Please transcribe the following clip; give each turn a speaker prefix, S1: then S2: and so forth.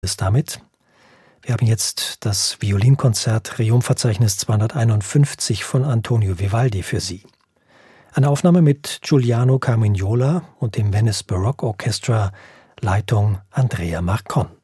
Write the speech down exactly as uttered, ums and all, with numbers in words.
S1: es damit. Wir haben jetzt das Violinkonzert Triumphverzeichnis zweihunderteinundfünfzig von Antonio Vivaldi für Sie. Eine Aufnahme mit Giuliano Carmignola und dem Venice Baroque Orchestra, Leitung Andrea Marcon.